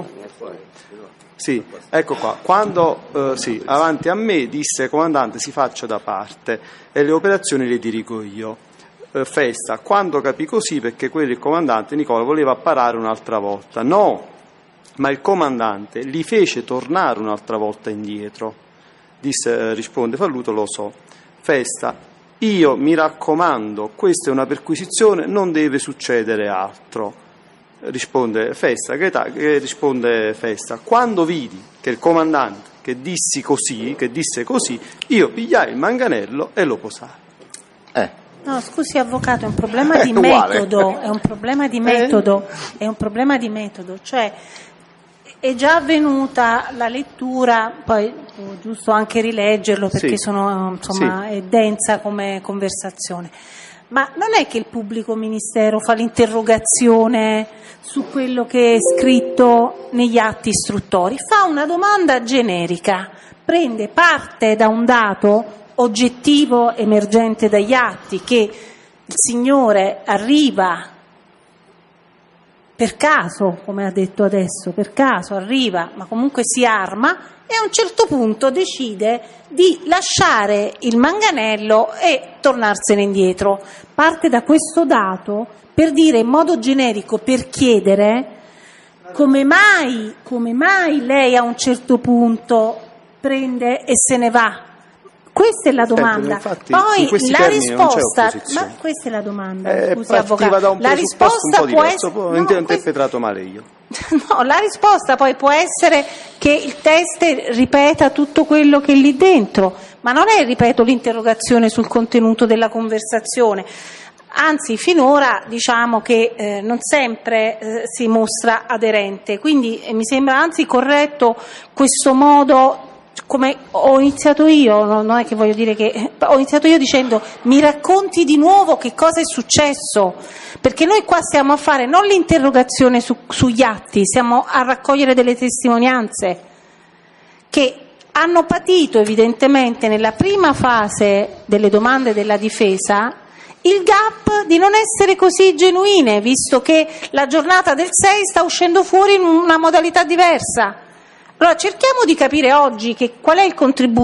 Sì, ecco qua. Quando avanti a me disse comandante si faccia da parte e le operazioni le dirigo io. Festa, quando capì così perché il comandante Nicola voleva apparare un'altra volta. No, ma il comandante li fece tornare un'altra volta indietro. Risponde Falluto, lo so. Festa, io mi raccomando, questa è una perquisizione, non deve succedere altro. Risponde Festa, quando vidi che il comandante che disse così, io pigliai il manganello e lo posai. No, scusi avvocato, è un problema di metodo, è un problema di metodo, cioè è già avvenuta la lettura, poi è giusto anche rileggerlo perché è densa come conversazione. Ma non è che il pubblico ministero fa l'interrogazione su quello che è scritto negli atti istruttori, fa una domanda generica, parte da un dato oggettivo emergente dagli atti, che il signore arriva per caso, come ha detto adesso, arriva, ma comunque si arma e a un certo punto decide di lasciare il manganello e tornarsene indietro. Parte da questo dato per dire in modo generico, per chiedere come mai lei a un certo punto prende e se ne va. Questa è la domanda. Poi la risposta, ma questa è la domanda. Scusi, avvocato. La risposta può essere. Ho interpretato male io. No, la risposta poi può essere che il test ripeta tutto quello che è lì dentro, ma non è, ripeto, l'interrogazione sul contenuto della conversazione. Anzi, finora diciamo che non sempre si mostra aderente, quindi mi sembra anzi corretto questo modo, come ho iniziato io, non è che voglio dire che ho iniziato io dicendo mi racconti di nuovo che cosa è successo, perché noi qua stiamo a fare non l'interrogazione sugli atti, stiamo a raccogliere delle testimonianze che hanno patito evidentemente nella prima fase delle domande della difesa il gap di non essere così genuine, visto che la giornata del 6 sta uscendo fuori in una modalità diversa. Allora cerchiamo di capire oggi qual è il contributo